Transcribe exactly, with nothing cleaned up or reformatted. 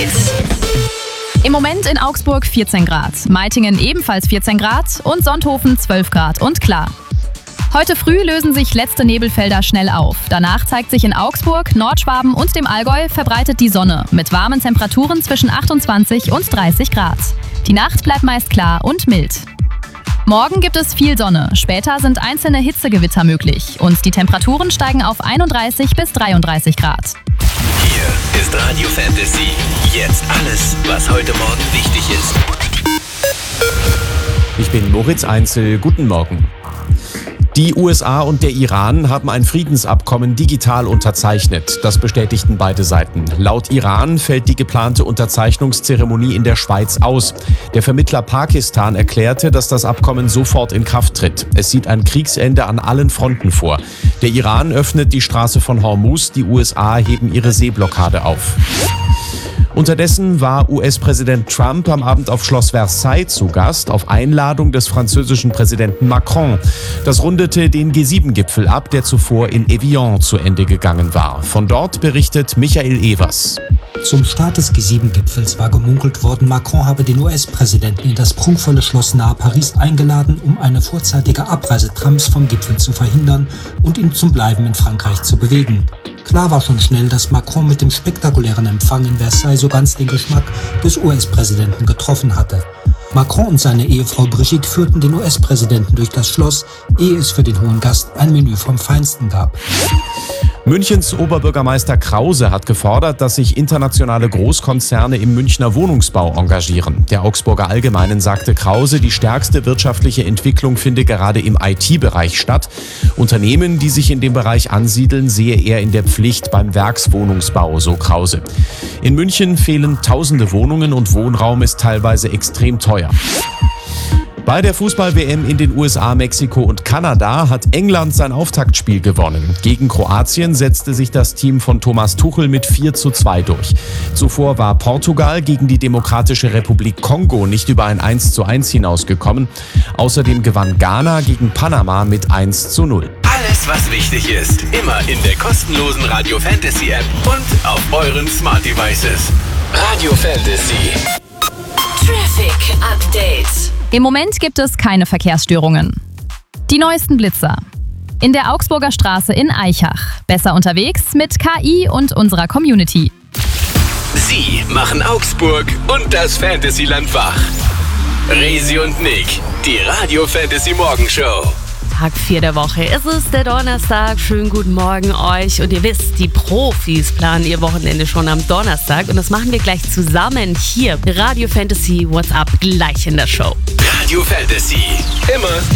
Update. Im Moment in Augsburg vierzehn Grad, Meitingen ebenfalls vierzehn Grad und Sonthofen zwölf Grad und klar. Heute früh lösen sich letzte Nebelfelder schnell auf. Danach zeigt sich in Augsburg, Nordschwaben und dem Allgäu verbreitet die Sonne mit warmen Temperaturen zwischen achtundzwanzig und dreißig Grad. Die Nacht bleibt meist klar und mild. Morgen gibt es viel Sonne, später sind einzelne Hitzegewitter möglich und die Temperaturen steigen auf einunddreißig bis dreiunddreißig Grad. Hier ist Radio Fantasy. Jetzt alles, was heute Morgen wichtig ist. Ich bin Moritz Einzel. Guten Morgen. Die U S A und der Iran haben ein Friedensabkommen digital unterzeichnet. Das bestätigten beide Seiten. Laut Iran fällt die geplante Unterzeichnungszeremonie in der Schweiz aus. Der Vermittler Pakistan erklärte, dass das Abkommen sofort in Kraft tritt. Es sieht ein Kriegsende an allen Fronten vor. Der Iran öffnet die Straße von Hormuz, die U S A heben ihre Seeblockade auf. Unterdessen war U S-Präsident Trump am Abend auf Schloss Versailles zu Gast, auf Einladung des französischen Präsidenten Macron. Das rundete den G sieben Gipfel ab, der zuvor in Evian zu Ende gegangen war. Von dort berichtet Michael Evers. Zum Start des G sieben Gipfels war gemunkelt worden, Macron habe den U S-Präsidenten in das prunkvolle Schloss nahe Paris eingeladen, um eine vorzeitige Abreise Trumps vom Gipfel zu verhindern und ihn zum Bleiben in Frankreich zu bewegen. Klar war schon schnell, dass Macron mit dem spektakulären Empfang in Versailles so ganz den Geschmack des U S-Präsidenten getroffen hatte. Macron und seine Ehefrau Brigitte führten den U S-Präsidenten durch das Schloss, ehe es für den hohen Gast ein Menü vom Feinsten gab. Münchens Oberbürgermeister Krause hat gefordert, dass sich internationale Großkonzerne im Münchner Wohnungsbau engagieren. Der Augsburger Allgemeinen sagte Krause, die stärkste wirtschaftliche Entwicklung finde gerade im I T-Bereich statt. Unternehmen, die sich in dem Bereich ansiedeln, sehe er in der Pflicht beim Werkswohnungsbau, so Krause. In München fehlen tausende Wohnungen und Wohnraum ist teilweise extrem teuer. Bei der Fußball-W M in den U S A, Mexiko und Kanada hat England sein Auftaktspiel gewonnen. Gegen Kroatien setzte sich das Team von Thomas Tuchel mit vier zu zwei durch. Zuvor war Portugal gegen die Demokratische Republik Kongo nicht über ein eins zu eins hinausgekommen. Außerdem gewann Ghana gegen Panama mit eins zu null. Alles, was wichtig ist, immer in der kostenlosen Radio Fantasy App und auf euren Smart Devices. Radio Fantasy. Traffic Update. Im Moment gibt es keine Verkehrsstörungen. Die neuesten Blitzer. In der Augsburger Straße in Aichach. Besser unterwegs mit K I und unserer Community. Sie machen Augsburg und das Fantasyland wach. Resi und Nick, die Radio Fantasy Morgenshow. Tag vier der Woche. Es ist der Donnerstag. Schönen guten Morgen euch. Und ihr wisst, die Profis planen ihr Wochenende schon am Donnerstag. Und das machen wir gleich zusammen hier. Radio Fantasy WhatsApp gleich in der Show. Radio Fantasy. Immer